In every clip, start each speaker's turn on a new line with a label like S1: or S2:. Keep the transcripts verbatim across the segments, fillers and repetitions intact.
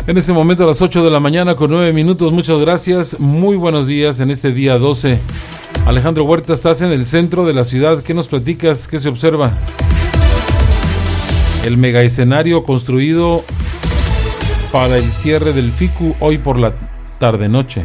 S1: En este momento a las ocho de la mañana con nueve minutos, muchas gracias, muy buenos días en este día doce. Alejandro Huerta, estás en el centro de la ciudad, ¿qué nos platicas? ¿Qué se observa? El mega escenario construido para el cierre del FICU hoy por la tarde-noche.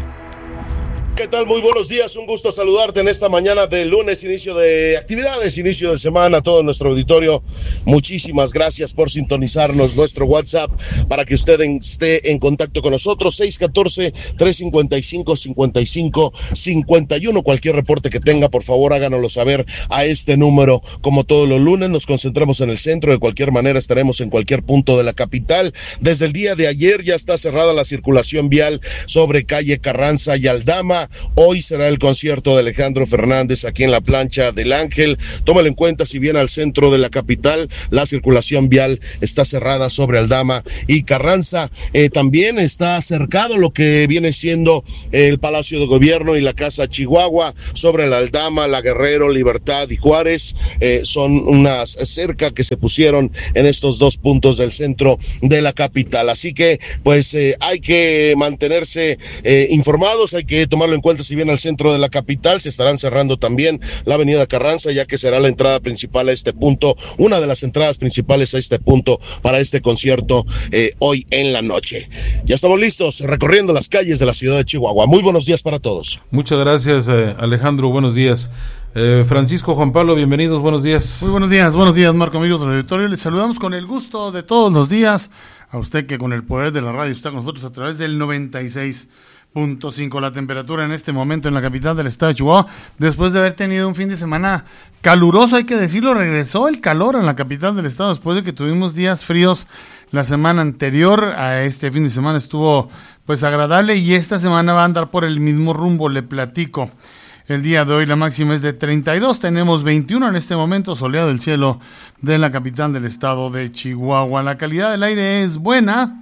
S2: ¿Qué tal? Muy buenos días, un gusto saludarte en esta mañana de lunes, inicio de actividades, inicio de semana, todo nuestro auditorio. Muchísimas gracias por sintonizarnos, nuestro WhatsApp, para que usted esté en contacto con nosotros, seis uno cuatro, tres cinco cinco, cinco cinco cinco uno. Cualquier reporte que tenga, por favor, háganoslo saber a este número. Como todos los lunes, nos concentramos en el centro, de cualquier manera estaremos en cualquier punto de la capital. Desde el día de ayer ya está cerrada la circulación vial sobre calle Carranza y Aldama. Hoy será el concierto de Alejandro Fernández aquí en la plancha del Ángel. Tómalo en cuenta, si viene al centro de la capital, la circulación vial está cerrada sobre Aldama y Carranza. Eh, también está cercado lo que viene siendo el Palacio de Gobierno y la Casa Chihuahua sobre la Aldama, la Guerrero, Libertad y Juárez. Eh, son unas cercas que se pusieron en estos dos puntos del centro de la capital. Así que, pues, eh, hay que mantenerse eh, informados, hay que tomarlo en cuenta. Si bien al centro de la capital, se estarán cerrando también la avenida Carranza, ya que será la entrada principal a este punto, una de las entradas principales a este punto para este concierto eh, hoy en la noche. Ya estamos listos, recorriendo las calles de la ciudad de Chihuahua. Muy buenos días para todos.
S1: Muchas gracias, eh, Alejandro, buenos días. Eh, Francisco, Juan Pablo, bienvenidos, buenos días.
S3: Muy buenos días, buenos días, Marco, amigos del auditorio. Les saludamos con el gusto de todos los días. A usted que con el poder de la radio está con nosotros a través del noventa y seis punto cinco. La temperatura en este momento en la capital del estado de Chihuahua, después de haber tenido un fin de semana caluroso, hay que decirlo, regresó el calor en la capital del estado después de que tuvimos días fríos la semana anterior. A este fin de semana estuvo pues agradable y esta semana va a andar por el mismo rumbo, le platico. El día de hoy la máxima es de treinta y dos, tenemos veintiuno en este momento, soleado el cielo de la capital del estado de Chihuahua. La calidad del aire es buena.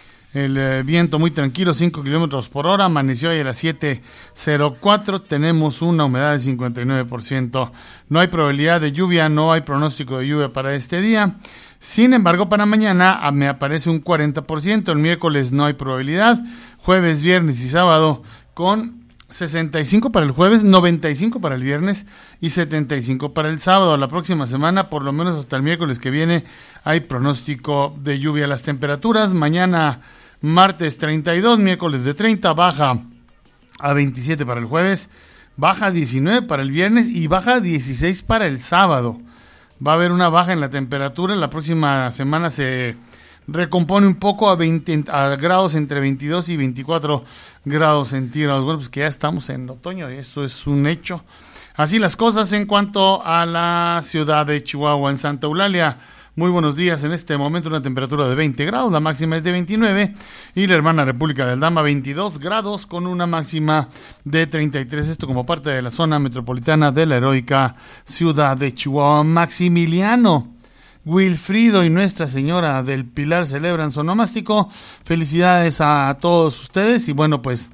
S3: El eh, viento muy tranquilo, cinco kilómetros por hora, amaneció hoy a las siete cero cuatro, tenemos una humedad de cincuenta y nueve por ciento, no hay probabilidad de lluvia, no hay pronóstico de lluvia para este día. Sin embargo, para mañana ah, me aparece un cuarenta por ciento, el miércoles no hay probabilidad, jueves, viernes y sábado con sesenta y cinco para el jueves, noventa y cinco para el viernes y setenta y cinco para el sábado. La próxima semana, por lo menos hasta el miércoles que viene, hay pronóstico de lluvia. Las temperaturas, mañana martes treinta y dos, miércoles de treinta, baja a veintisiete para el jueves, baja a diecinueve para el viernes y baja a dieciséis para el sábado. Va a haber una baja en la temperatura, la próxima semana se recompone un poco a veinte a grados, entre veintidós y veinticuatro grados centígrados. Bueno, pues que ya estamos en otoño y esto es un hecho. Así las cosas en cuanto a la ciudad de Chihuahua. En Santa Eulalia, muy buenos días. En este momento una temperatura de veinte grados, la máxima es de veintinueve, y la hermana República de Aldama veintidós grados con una máxima de treinta y tres, esto como parte de la zona metropolitana de la heroica ciudad de Chihuahua. Maximiliano, Wilfrido y Nuestra Señora del Pilar celebran su onomástico. Felicidades a todos ustedes. Y bueno, pues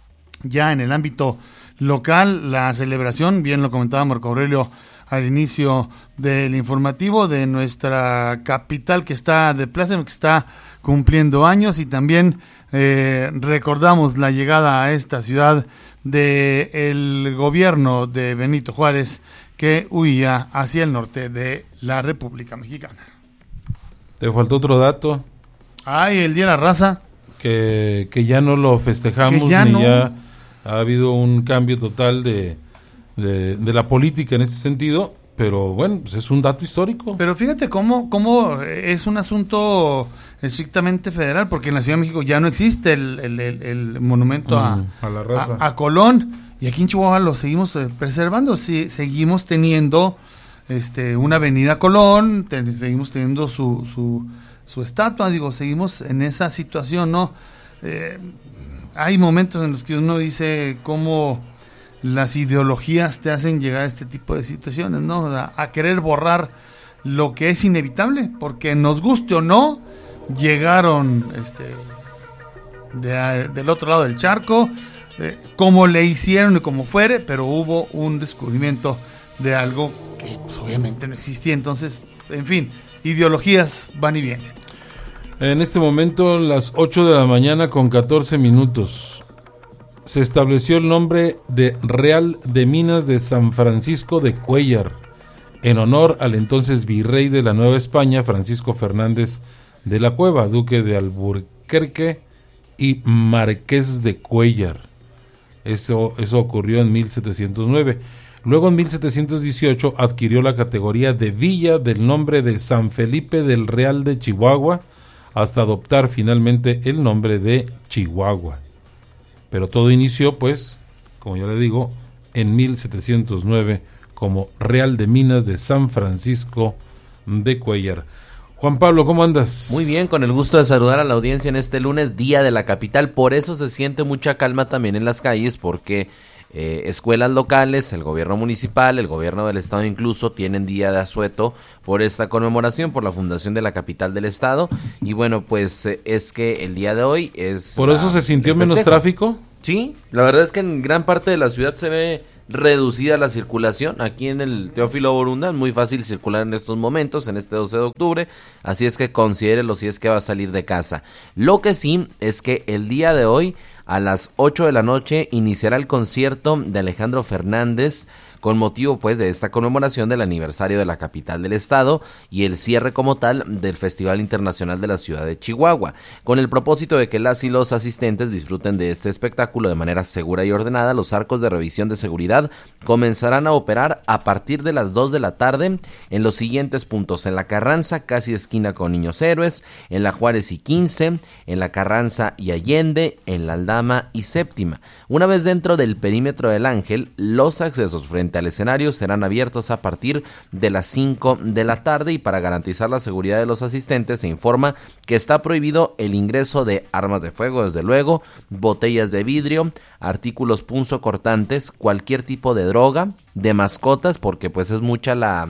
S3: ya en el ámbito local, la celebración, bien lo comentaba Marco Aurelio al inicio del informativo, de nuestra capital que está de plaza, que está cumpliendo años, y también eh, recordamos la llegada a esta ciudad del gobierno de Benito Juárez, que huía hacia el norte de la República Mexicana.
S1: ¿Te faltó otro dato?
S3: Ay, el Día de la Raza.
S1: Que, que ya no lo festejamos,
S3: ya
S1: ni
S3: no.
S1: ya ha habido un cambio total de, de, de la política en este sentido, pero bueno, pues es un dato histórico.
S3: Pero fíjate cómo, cómo es un asunto estrictamente federal, porque en la Ciudad de México ya no existe el, el, el, el monumento mm, a,
S1: a la raza,
S3: a, a Colón. Y aquí en Chihuahua lo seguimos eh, preservando, sí, seguimos teniendo este una avenida Colón, te, seguimos teniendo su, su, su estatua, digo, seguimos en esa situación, ¿no? Eh, hay momentos en los que uno dice cómo las ideologías te hacen llegar a este tipo de situaciones, ¿no? A, a querer borrar lo que es inevitable, porque nos guste o no, llegaron este de, del otro lado del charco, Eh, como le hicieron y como fuere, pero hubo un descubrimiento de algo que pues, obviamente no existía. Entonces, en fin, ideologías van y vienen.
S1: En este momento, las ocho de la mañana con catorce minutos. Se estableció el nombre de Real de Minas de San Francisco de Cuéllar, en honor al entonces virrey de la Nueva España, Francisco Fernández de la Cueva, duque de Alburquerque y marqués de Cuéllar. Eso, eso ocurrió en mil setecientos nueve. Luego, en mil setecientos dieciocho, adquirió la categoría de villa del nombre de San Felipe del Real de Chihuahua, hasta adoptar finalmente el nombre de Chihuahua. Pero todo inició, pues, como ya le digo, en mil setecientos nueve, como Real de Minas de San Francisco de Cuéllar. Juan Pablo, ¿cómo andas?
S4: Muy bien, con el gusto de saludar a la audiencia en este lunes, día de la capital. Por eso se siente mucha calma también en las calles, porque eh, escuelas locales, el gobierno municipal, el gobierno del estado incluso, tienen día de asueto por esta conmemoración, por la fundación de la capital del estado. Y bueno, pues eh, es que el día de hoy es...
S1: ¿Por eso se sintió menos tráfico?
S4: Sí, la verdad es que en gran parte de la ciudad se ve reducida la circulación. Aquí en el Teófilo Borunda es muy fácil circular en estos momentos, en este doce de octubre, así es que considérelo si es que va a salir de casa. Lo que sí es que el día de hoy, a las ocho de la noche, iniciará el concierto de Alejandro Fernández, con motivo pues de esta conmemoración del aniversario de la capital del estado y el cierre como tal del Festival Internacional de la Ciudad de Chihuahua, con el propósito de que las y los asistentes disfruten de este espectáculo de manera segura y ordenada. Los arcos de revisión de seguridad comenzarán a operar a partir de las dos de la tarde en los siguientes puntos: en la Carranza, casi esquina con Niños Héroes, en la Juárez y quince, en la Carranza y Allende, en la Aldama y Séptima. Una vez dentro del perímetro del Ángel, los accesos frente al escenario serán abiertos a partir de las cinco de la tarde, y para garantizar la seguridad de los asistentes se informa que está prohibido el ingreso de armas de fuego, desde luego, botellas de vidrio, artículos punzocortantes, cualquier tipo de droga, de mascotas, porque pues es mucha la,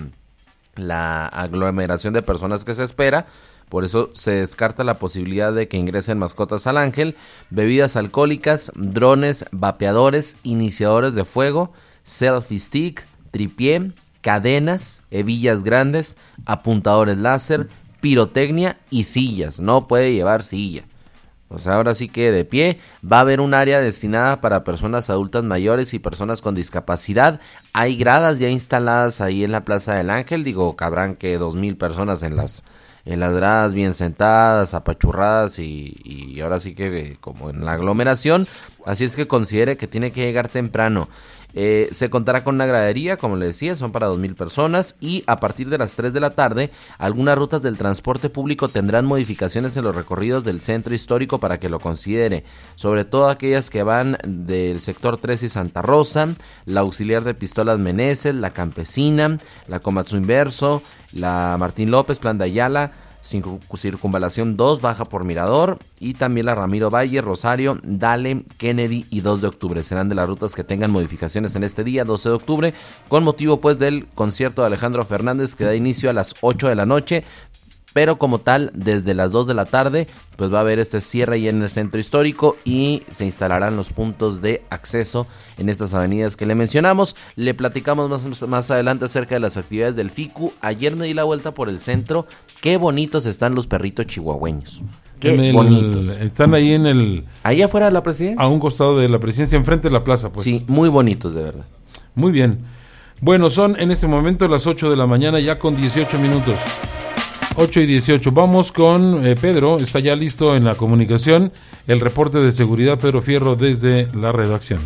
S4: la aglomeración de personas que se espera. Por eso se descarta la posibilidad de que ingresen mascotas al Ángel, bebidas alcohólicas, drones, vapeadores, iniciadores de fuego, selfie stick, tripié, cadenas, hebillas grandes, apuntadores láser, pirotecnia y sillas. No puede llevar silla. O sea, ahora sí que de pie. Va a haber un área destinada para personas adultas mayores y personas con discapacidad. Hay gradas ya instaladas ahí en la Plaza del Ángel. Digo, cabrán que dos mil personas en las en las gradas, bien sentadas, apachurradas, y, y ahora sí que eh, como en la aglomeración. Así es que considere que tiene que llegar temprano. Eh, se contará con una gradería, como le decía, son para dos mil personas, y a partir de las tres de la tarde algunas rutas del transporte público tendrán modificaciones en los recorridos del centro histórico para que lo considere, sobre todo aquellas que van del sector tres y Santa Rosa, la Auxiliar de Pistolas Meneses, la Campesina, la Komatsu Inverso, la Martín López, Plan de Ayala, Circunvalación dos, baja por Mirador, y también la Ramiro Valle, Rosario, Dale, Kennedy y dos de octubre. Serán de las rutas que tengan modificaciones en este día, doce de octubre, con motivo pues del concierto de Alejandro Fernández, que da inicio a las ocho de la noche. Pero como tal, desde las dos de la tarde, pues va a haber este cierre ahí en el centro histórico, y se instalarán los puntos de acceso en estas avenidas que le mencionamos. Le platicamos más, más adelante acerca de las actividades del F I C U. Ayer me di la vuelta por el centro. Qué bonitos están los perritos chihuahueños. Qué
S1: el,
S4: bonitos.
S1: Están ahí en el...
S4: Ahí afuera de la presidencia.
S1: A un costado de la presidencia, enfrente de la plaza, pues.
S4: Sí, muy bonitos, de verdad.
S1: Muy bien. Bueno, son en este momento las ocho de la mañana, ya con dieciocho minutos. ocho y dieciocho. Vamos con eh, Pedro, está ya listo en la comunicación. El reporte de seguridad, Pedro Fierro, desde la redacción.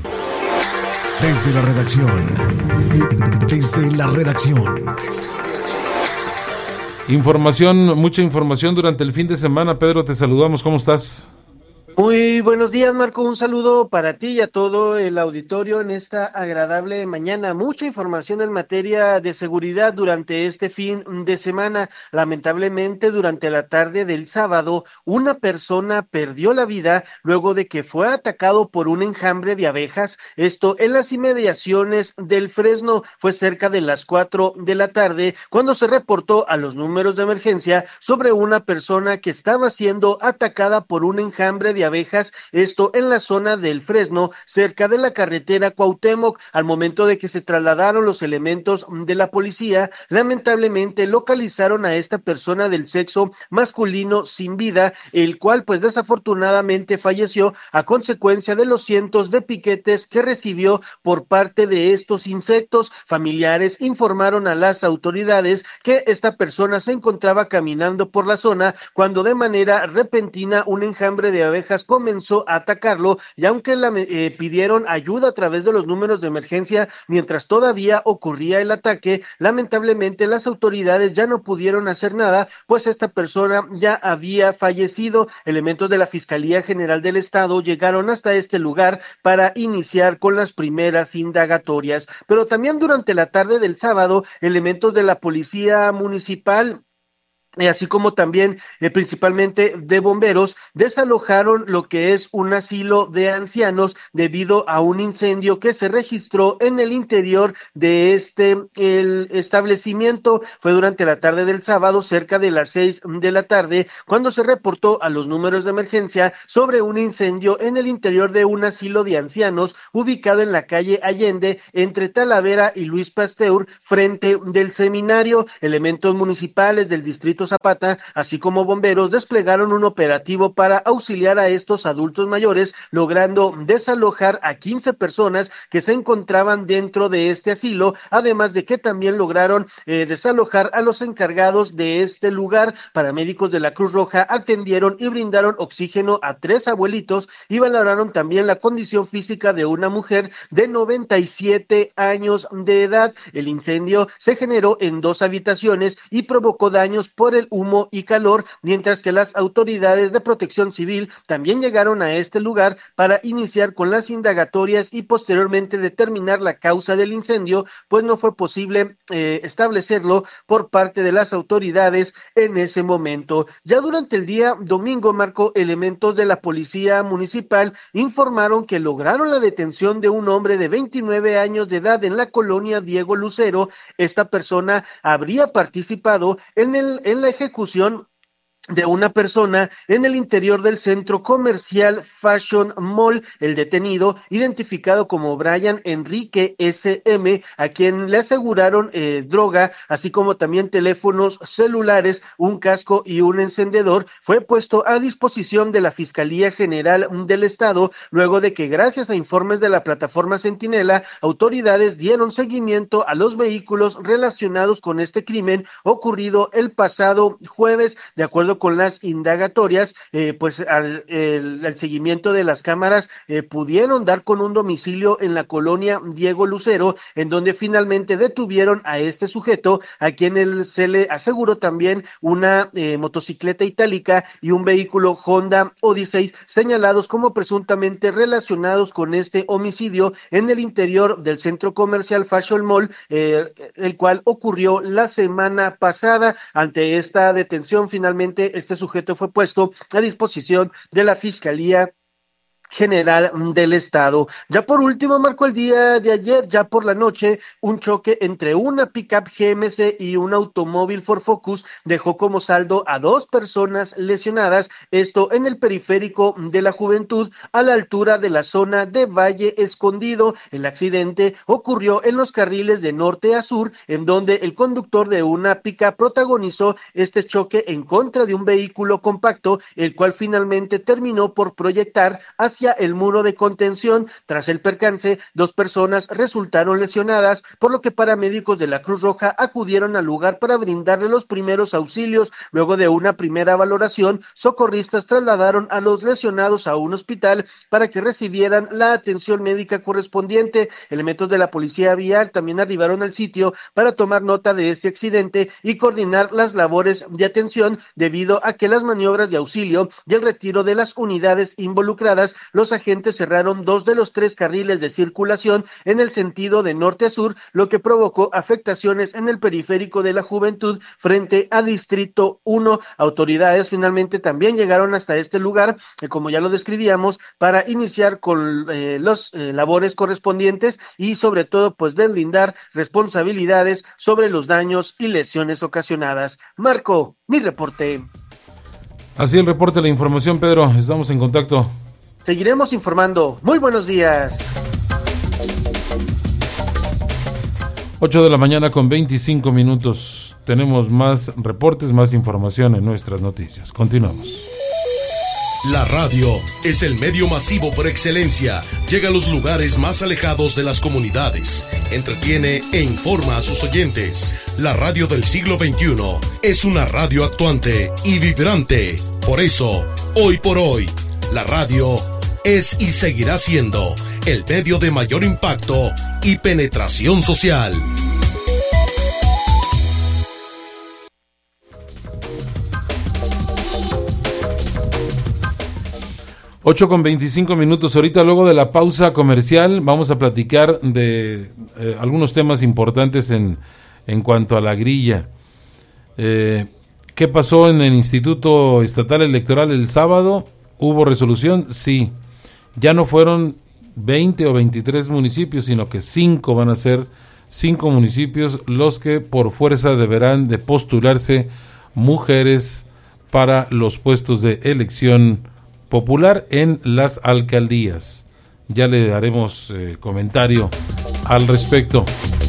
S5: Desde la redacción. Desde la redacción.
S1: Información, mucha información durante el fin de semana. Pedro, te saludamos. ¿Cómo estás?
S6: Muy buenos días, Marco. Un saludo para ti y a todo el auditorio en esta agradable mañana. Mucha información en materia de seguridad durante este fin de semana. Lamentablemente, durante la tarde del sábado, una persona perdió la vida luego de que fue atacado por un enjambre de abejas. Esto en las inmediaciones del Fresno. Fue cerca de las cuatro de la tarde cuando se reportó a los números de emergencia sobre una persona que estaba siendo atacada por un enjambre de de abejas, esto en la zona del Fresno, cerca de la carretera Cuauhtémoc. Al momento de que se trasladaron los elementos de la policía, lamentablemente localizaron a esta persona del sexo masculino sin vida, el cual pues desafortunadamente falleció a consecuencia de los cientos de piquetes que recibió por parte de estos insectos. Familiares informaron a las autoridades que esta persona se encontraba caminando por la zona cuando de manera repentina un enjambre de abejas comenzó a atacarlo, y aunque la, eh, pidieron ayuda a través de los números de emergencia mientras todavía ocurría el ataque, lamentablemente las autoridades ya no pudieron hacer nada, pues esta persona ya había fallecido. Elementos de la Fiscalía General del Estado llegaron hasta este lugar para iniciar con las primeras indagatorias, pero también durante la tarde del sábado, elementos de la Policía Municipal así como también eh, principalmente de bomberos, desalojaron lo que es un asilo de ancianos debido a un incendio que se registró en el interior de este el establecimiento. Fue durante la tarde del sábado, cerca de las seis de la tarde, cuando se reportó a los números de emergencia sobre un incendio en el interior de un asilo de ancianos ubicado en la calle Allende, entre Talavera y Luis Pasteur, frente del seminario. Elementos municipales del distrito Zapata, así como bomberos, desplegaron un operativo para auxiliar a estos adultos mayores, logrando desalojar a quince personas que se encontraban dentro de este asilo, además de que también lograron eh, desalojar a los encargados de este lugar. Paramédicos de la Cruz Roja atendieron y brindaron oxígeno a tres abuelitos y valoraron también la condición física de una mujer de noventa y siete años de edad. El incendio se generó en dos habitaciones y provocó daños por el humo y calor, mientras que las autoridades de protección civil también llegaron a este lugar para iniciar con las indagatorias y posteriormente determinar la causa del incendio, pues no fue posible eh, establecerlo por parte de las autoridades en ese momento. Ya durante el día domingo, Marco, elementos de la policía municipal informaron que lograron la detención de un hombre de veintinueve años de edad en la colonia Diego Lucero. Esta persona habría participado en el en la ejecución de una persona en el interior del centro comercial Fashion Mall. El detenido, identificado como Brian Enrique S M, a quien le aseguraron eh, droga, así como también teléfonos celulares, un casco y un encendedor, fue puesto a disposición de la Fiscalía General del Estado, luego de que, gracias a informes de la plataforma Centinela, autoridades dieron seguimiento a los vehículos relacionados con este crimen ocurrido el pasado jueves. De acuerdo con las indagatorias, eh, pues al el, el seguimiento de las cámaras eh, pudieron dar con un domicilio en la colonia Diego Lucero, en donde finalmente detuvieron a este sujeto, a quien él se le aseguró también una eh, motocicleta itálica y un vehículo Honda Odyssey, señalados como presuntamente relacionados con este homicidio en el interior del centro comercial Fashion Mall, eh, el cual ocurrió la semana pasada. Ante esta detención, finalmente este sujeto fue puesto a disposición de la Fiscalía General del Estado. Ya por último, Marco, el día de ayer, ya por la noche, un choque entre una pickup G M C y un automóvil Ford Focus dejó como saldo a dos personas lesionadas, esto en el periférico de la Juventud, a la altura de la zona de Valle Escondido. El accidente ocurrió en los carriles de norte a sur, en donde el conductor de una pickup protagonizó este choque en contra de un vehículo compacto, el cual finalmente terminó por proyectar hacia el muro de contención. Tras el percance, dos personas resultaron lesionadas, por lo que paramédicos de la Cruz Roja acudieron al lugar para brindarle los primeros auxilios. Luego de una primera valoración, socorristas trasladaron a los lesionados a un hospital para que recibieran la atención médica correspondiente. Elementos de la policía vial también arribaron al sitio para tomar nota de este accidente y coordinar las labores de atención, debido a que las maniobras de auxilio y el retiro de las unidades involucradas, los agentes cerraron dos de los tres carriles de circulación en el sentido de norte a sur, lo que provocó afectaciones en el periférico de la Juventud frente a Distrito uno. Autoridades finalmente también llegaron hasta este lugar, eh, como ya lo describíamos, para iniciar con eh, las eh, labores correspondientes y sobre todo pues deslindar responsabilidades sobre los daños y lesiones ocasionadas. Marco, mi reporte.
S1: Así el reporte, la información, Pedro. Estamos en contacto.
S6: Seguiremos informando. Muy buenos días.
S1: ocho de la mañana con veinticinco minutos. Tenemos más reportes, más información en nuestras noticias. Continuamos.
S2: La radio es el medio masivo por excelencia. Llega a los lugares más alejados de las comunidades. Entretiene e informa a sus oyentes. La radio del siglo veintiuno es una radio actuante y vibrante. Por eso, hoy por hoy, la radio es y seguirá siendo el medio de mayor impacto y penetración social.
S1: ocho con veinticinco minutos. Ahorita, luego de la pausa comercial, vamos a platicar de eh, algunos temas importantes en, en cuanto a la grilla. Eh, ¿Qué pasó en el Instituto Estatal Electoral el sábado? ¿Hubo resolución? Sí. Ya no fueron veinte o veintitrés municipios, sino que cinco van a ser cinco municipios los que por fuerza deberán de postularse mujeres para los puestos de elección popular en las alcaldías. Ya le daremos eh, comentario al respecto.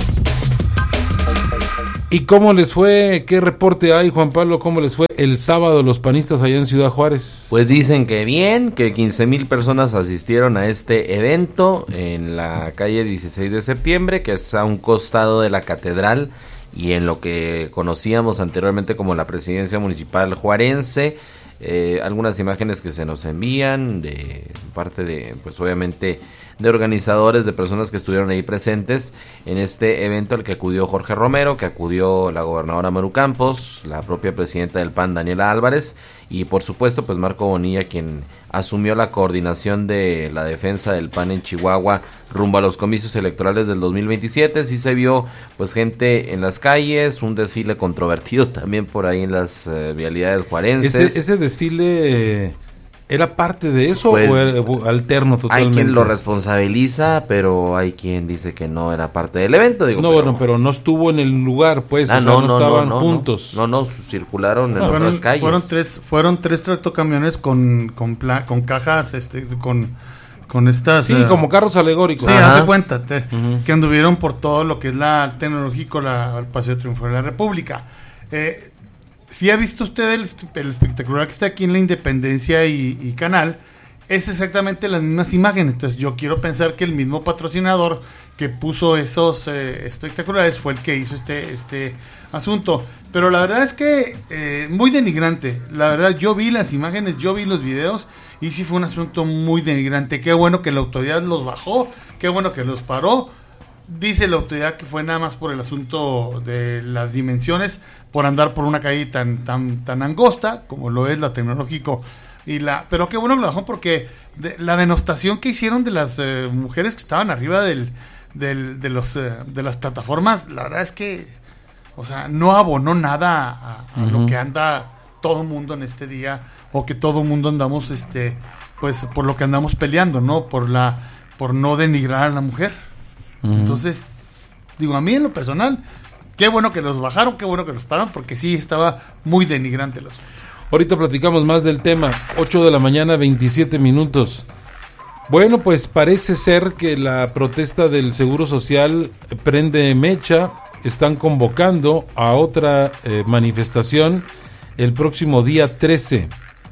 S1: ¿Y cómo les fue? ¿Qué reporte hay, Juan Pablo? ¿Cómo les fue el sábado los panistas allá en Ciudad Juárez?
S4: Pues dicen que bien, que quince mil personas asistieron a este evento en la calle dieciséis de septiembre, que es a un costado de la catedral y en lo que conocíamos anteriormente como la presidencia municipal juarense. Eh, algunas imágenes que se nos envían de parte de, pues obviamente, de organizadores, de personas que estuvieron ahí presentes en este evento al que acudió Jorge Romero, que acudió la gobernadora Maru Campos, la propia presidenta del P A N, Daniela Álvarez, y por supuesto pues Marco Bonilla, quien asumió la coordinación de la defensa del P A N en Chihuahua rumbo a los comicios electorales del dos mil veintisiete. Sí se vio pues gente en las calles, un desfile controvertido también por ahí en las eh, vialidades juarenses.
S1: Ese, ese desfile... Eh... ¿Era parte de eso
S4: pues,
S1: o era alterno totalmente?
S4: Hay quien lo responsabiliza, pero hay quien dice que no era parte del evento. Digo,
S1: no,
S4: pero...
S1: bueno, pero no estuvo en el lugar, pues,
S4: ah,
S1: o sea,
S4: no,
S1: no,
S4: no
S1: estaban
S4: no, no,
S1: juntos.
S4: No, no, no circularon
S3: no,
S4: en
S3: fueron,
S4: otras calles.
S3: Fueron tres, fueron tres tractocamiones con, con, pla, con cajas, este, con, con estas...
S1: Sí, uh, como carros alegóricos.
S3: Sí, haz de cuenta, te, uh-huh. que anduvieron por todo lo que es la tecnológico, la, el Paseo Triunfal de la República. Eh, si ha visto usted el, el espectacular que está aquí en la Independencia y, y Canal, es exactamente las mismas imágenes. Entonces yo quiero pensar que el mismo patrocinador que puso esos eh, espectaculares fue el que hizo este este asunto. Pero la verdad es que eh, muy denigrante. La verdad, yo vi las imágenes, yo vi los videos y sí fue un asunto muy denigrante. Qué bueno que la autoridad los bajó, qué bueno que los paró. Dice la autoridad que fue nada más por el asunto de las dimensiones, por andar por una calle tan tan tan angosta como lo es la Tecnológico. Y la, pero qué bueno que lo bajó, porque de, la denostación que hicieron de las eh, mujeres que estaban arriba del, del, de los eh, de las plataformas, la verdad es que, o sea, no abonó nada a, a uh-huh. lo que anda todo mundo en este día, o que todo mundo andamos, este, pues, por lo que andamos peleando, ¿no? Por la, por no denigrar a la mujer. Uh-huh. Entonces, digo, a mí en lo personal, qué bueno que los bajaron, qué bueno que los pararon, porque sí estaba muy denigrante el asunto.
S1: Ahorita platicamos más del tema. Ocho de la mañana, veintisiete minutos. Bueno, pues parece ser que la protesta del Seguro Social prende mecha. Están convocando a otra eh, manifestación el próximo día trece.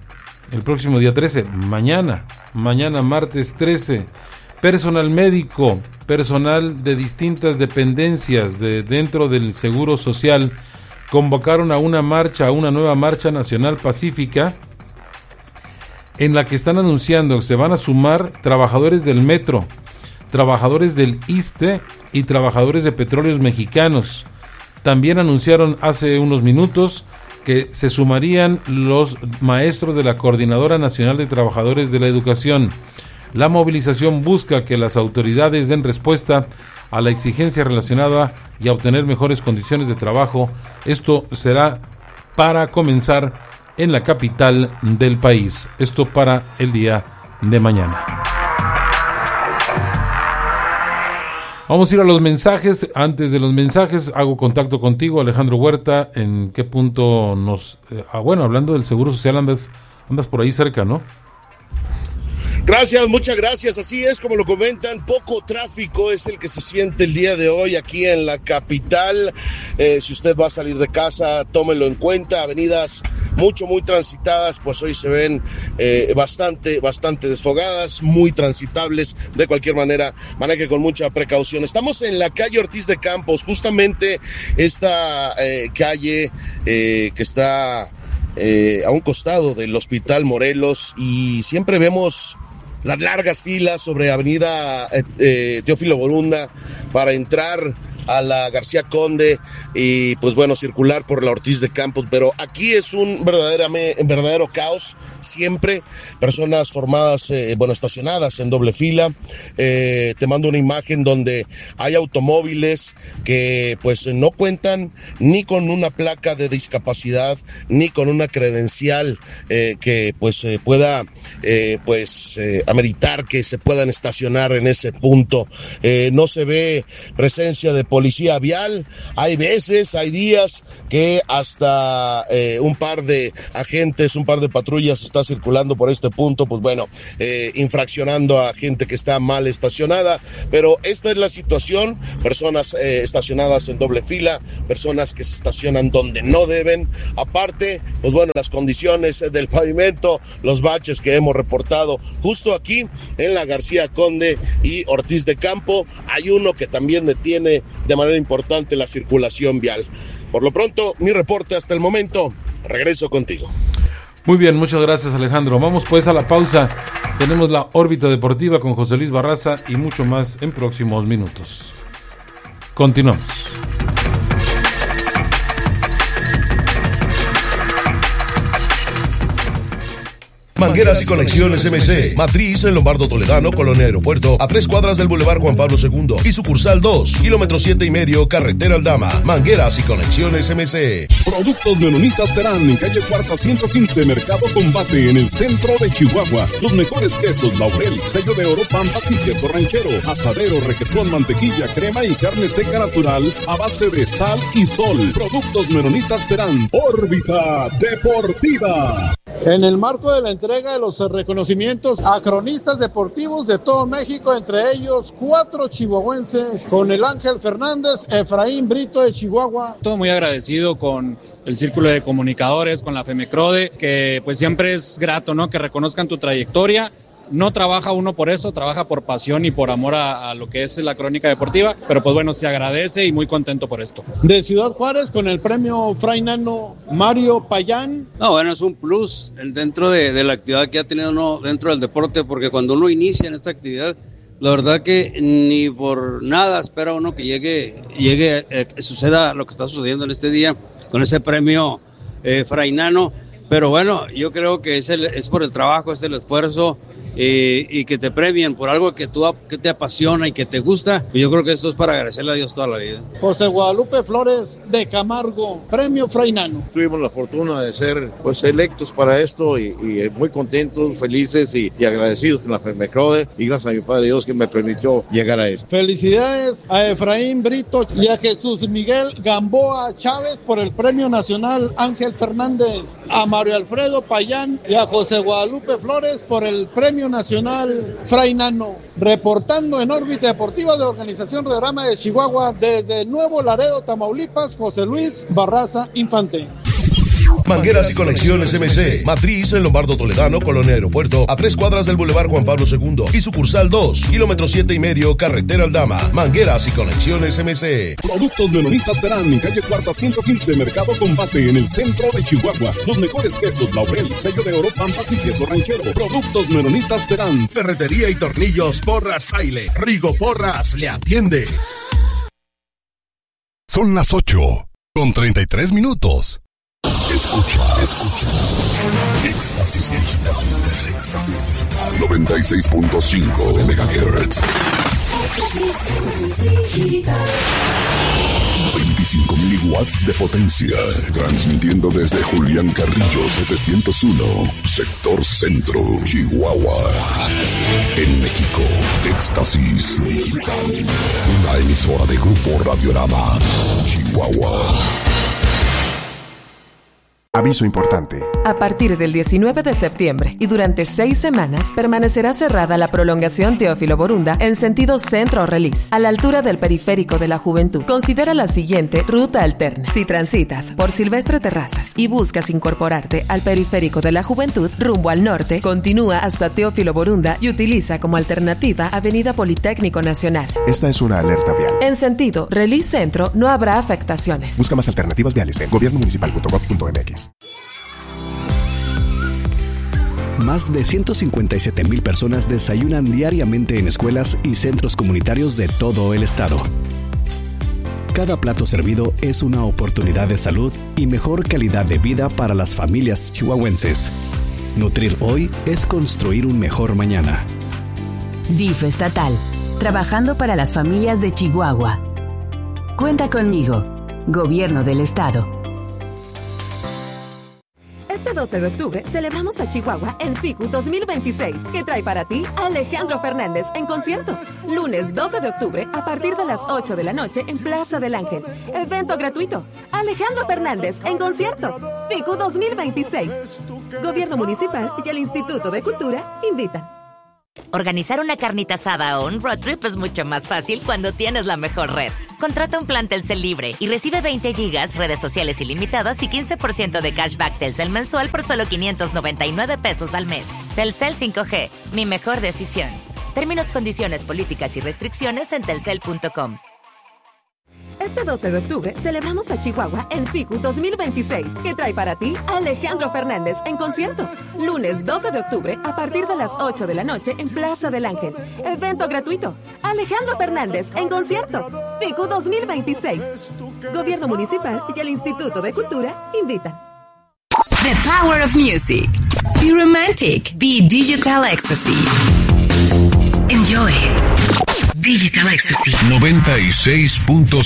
S1: El próximo día trece, mañana. Mañana, martes trece. Personal médico, personal de distintas dependencias de dentro del Seguro Social convocaron a una marcha, a una nueva marcha nacional pacífica, en la que están anunciando que se van a sumar trabajadores del metro, trabajadores del ISSSTE y trabajadores de Petróleos Mexicanos. También anunciaron hace unos minutos que se sumarían los maestros de la Coordinadora Nacional de Trabajadores de la Educación. La movilización busca que las autoridades den respuesta a la exigencia relacionada y a obtener mejores condiciones de trabajo. Esto será para comenzar en la capital del país. Esto para el día de mañana. Vamos a ir a los mensajes. Antes de los mensajes, hago contacto contigo, Alejandro Huerta. ¿En qué punto nos... Eh, ah, bueno, hablando del Seguro Social, andas, andas por ahí cerca, ¿no?
S2: Gracias, muchas gracias. Así es, como lo comentan, poco tráfico es el que se siente el día de hoy aquí en la capital. Eh, si usted va a salir de casa, tómelo en cuenta. Avenidas mucho, muy transitadas, pues hoy se ven eh, bastante, bastante desfogadas, muy transitables. De cualquier manera, maneje con mucha precaución. Estamos en la calle Ortiz de Campos, justamente esta eh, calle eh, que está eh, a un costado del Hospital Morelos, y siempre vemos las largas filas sobre Avenida eh, eh, Teófilo Borunda para entrar a la García Conde y pues bueno, circular por la Ortiz de Campos, pero aquí es un verdadero, verdadero caos, siempre personas formadas, eh, bueno, estacionadas en doble fila. Eh, te mando una imagen donde hay automóviles que pues no cuentan ni con una placa de discapacidad, ni con una credencial eh, que pues eh, pueda eh, pues eh, ameritar que se puedan estacionar en ese punto. Eh, no se ve presencia de policía vial. Hay veces, hay días que hasta eh, un par de agentes, un par de patrullas está circulando por este punto, pues bueno, eh, infraccionando a gente que está mal estacionada, pero esta es la situación, personas eh, estacionadas en doble fila, personas que se estacionan donde no deben, aparte, pues bueno, las condiciones del pavimento, los baches que hemos reportado justo aquí en la García Conde y Ortiz de Campo, hay uno que también detiene de manera importante la circulación vial. Por lo pronto, mi reporte hasta el momento. Regreso contigo.
S1: Muy bien, muchas gracias, Alejandro. Vamos pues a la pausa. Tenemos la órbita deportiva con José Luis Barraza y mucho más en próximos minutos. Continuamos.
S2: Mangueras y Conexiones M C, matriz en Lombardo Toledano, Colonia Aeropuerto, a tres cuadras del Boulevard Juan Pablo segundo y sucursal dos, kilómetro siete y medio, carretera Aldama. Mangueras y Conexiones M C.
S7: Productos Menonitas Terán, en calle Cuarta ciento quince, Mercado Combate, en el centro de Chihuahua. Los mejores quesos, Laurel, sello de oro, Pampas y queso ranchero, asadero, requesón, mantequilla, crema y carne seca natural a base de sal y sol. Productos Menonitas Terán. Órbita Deportiva.
S8: En el marco de la entrega de los reconocimientos a cronistas deportivos de todo México, entre ellos cuatro chihuahuenses, con el Ángel Fernández, Efraín Brito de Chihuahua.
S9: Todo muy agradecido con el Círculo de Comunicadores, con la FEMECRODE, que pues siempre es grato, ¿no?, que reconozcan tu trayectoria. No trabaja uno por eso, trabaja por pasión y por amor a, a lo que es la crónica deportiva, pero pues bueno, se agradece y muy contento por esto.
S8: De Ciudad Juárez, con el premio Fray Nano, Mario Payán.
S10: No, bueno, es un plus dentro de, de la actividad que ha tenido uno dentro del deporte, porque cuando uno inicia en esta actividad, la verdad que ni por nada espera uno que llegue, llegue eh, suceda lo que está sucediendo en este día con ese premio eh, Fray Nano, pero bueno, yo creo que es, el, es por el trabajo, es el esfuerzo. Eh, y que te premien por algo que, tú, que te apasiona y que te gusta, yo creo que esto es para agradecerle a Dios toda la vida.
S8: José Guadalupe Flores de Camargo, premio Fray Nano.
S11: Tuvimos la fortuna de ser pues electos para esto y, y muy contentos, felices y, y agradecidos con la FEMECRODE y gracias a mi Padre Dios que me permitió llegar a esto.
S8: Felicidades a Efraín Brito y a Jesús Miguel Gamboa Chávez por el premio nacional Ángel Fernández, a Mario Alfredo Payán y a José Guadalupe Flores por el premio nacional Fray Nano. Reportando en órbita deportiva de Organización Radiorama de Chihuahua desde Nuevo Laredo, Tamaulipas, José Luis Barraza Infante.
S2: Mangueras y Conexiones M C, matriz en Lombardo Toledano, Colonia Aeropuerto, a tres cuadras del Boulevard Juan Pablo segundo y sucursal dos, kilómetro siete y medio, carretera Aldama. Mangueras y Conexiones M C.
S7: Productos Menonitas Terán, en calle Cuarta ciento quince, Mercado Combate, en el centro de Chihuahua. Los mejores quesos, Laurel, sello de oro, Pampas y queso ranchero. Productos Menonitas Terán.
S2: Ferretería y tornillos Porras Saile. Rigo Porras le atiende.
S5: Son las ocho con treinta y tres minutos. Escucha, escucha. Éxtasis digital. Éxtasis digital. noventa y seis punto cinco megahertz. Éxtasis digital. veinticinco mil watts de potencia. Transmitiendo desde Julián Carrillo setecientos uno, sector centro, Chihuahua. En México, Éxtasis Digital. Una emisora de Grupo Radiorama, Chihuahua.
S12: Aviso importante.
S13: A partir del diecinueve de septiembre y durante seis semanas permanecerá cerrada la prolongación Teófilo Borunda en sentido centro-Relis, a la altura del Periférico de la Juventud. Considera la siguiente ruta alterna. Si transitas por Silvestre Terrazas y buscas incorporarte al Periférico de la Juventud rumbo al norte, continúa hasta Teófilo Borunda y utiliza como alternativa Avenida Politécnico Nacional.
S12: Esta es una alerta vial.
S13: En sentido Relis Centro no habrá afectaciones.
S12: Busca más alternativas viales en gobierno municipal punto gov punto m x.
S14: Más de ciento cincuenta y siete mil personas desayunan diariamente en escuelas y centros comunitarios de todo el estado. Cada plato servido es una oportunidad de salud y mejor calidad de vida para las familias chihuahuenses. Nutrir hoy es construir un mejor mañana.
S15: D I F estatal, trabajando para las familias de Chihuahua. Cuenta conmigo, Gobierno del Estado.
S13: Este doce de octubre celebramos a Chihuahua en F I C U dos mil veintiséis, que trae para ti a Alejandro Fernández en concierto. Lunes doce de octubre a partir de las ocho de la noche en Plaza del Ángel. Evento gratuito. Alejandro Fernández en concierto. F I C U dos mil veintiséis. Gobierno Municipal y el Instituto de Cultura invitan.
S16: Organizar una carnita asada o un road trip es mucho más fácil cuando tienes la mejor red. Contrata un plan Telcel libre y recibe veinte gigas, redes sociales ilimitadas y quince por ciento de cashback Telcel mensual por solo quinientos noventa y nueve pesos al mes. Telcel cinco G, mi mejor decisión. Términos, condiciones, políticas y restricciones en telcel punto com.
S13: Este doce de octubre celebramos a Chihuahua en F I C U dos mil veintiséis, que trae para ti a Alejandro Fernández en concierto. Lunes doce de octubre a partir de las ocho de la noche en Plaza del Ángel. Evento gratuito. Alejandro Fernández en concierto. F I C U dos mil veintiséis. Gobierno Municipal y el Instituto de Cultura invitan.
S15: The power of music. Be romantic. Be digital ecstasy. Enjoy. Digital ecstasy.
S5: noventa y seis punto